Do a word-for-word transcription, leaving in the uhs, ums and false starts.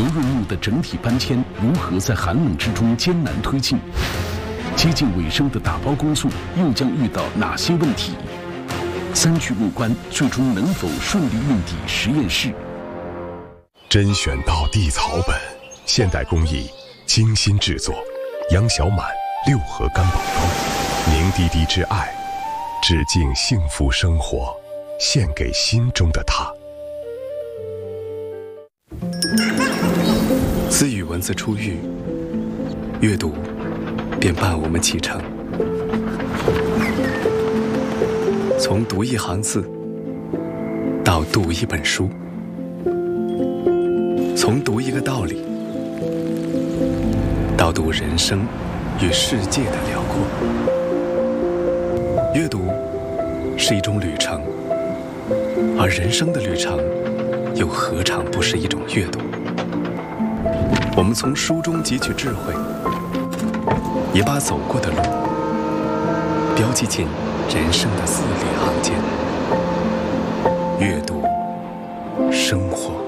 刘润木的整体搬迁如何在寒冷之中艰难推进？接近尾声的打包工作又将遇到哪些问题？三具木棺最终能否顺利运抵实验室？ 甄选到地草本，现代工艺，精心制作。杨小满六合干宝膏，凝滴滴之爱，致敬幸福生活，献给心中的他。 自与文字初遇，阅读便伴我们启程。从读一行字到读一本书，从读一个道理到读人生与世界的辽阔。阅读是一种旅程，而人生的旅程又何尝不是一种阅读？我们从书中汲取智慧，也把走过的路标记进人生的字里行间。阅读，生活。